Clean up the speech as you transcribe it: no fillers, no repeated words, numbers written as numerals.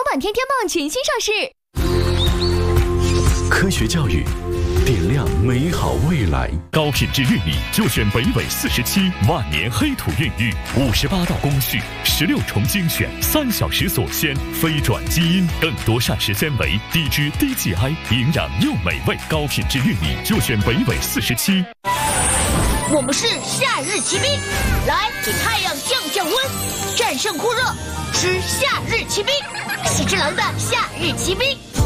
版天天棒全新上市。 科学教育，点亮美好未来。 高品质玉米就选北纬47万年黑土孕育，58道工序，16重精选，3小时锁鲜，非转基因，更多膳食纤维，低脂低 GI， 营养又美味。高品质玉米就选北纬47。 我们是夏日骑兵，来给太阳降降温，战胜酷热，吃夏日骑兵，喜之郎的夏日骑兵。